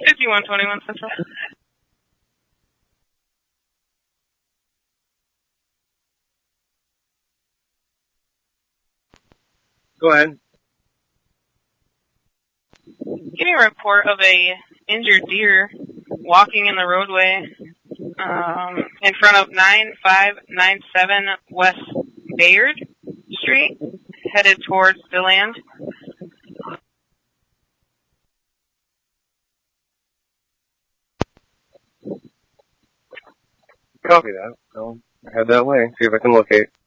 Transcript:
5121 Central. Go ahead. Getting a report of a injured deer walking in the roadway in front of 9597 West Bayard Street, headed towards DeLand. Copy that. I'll head that way, see if I can locate.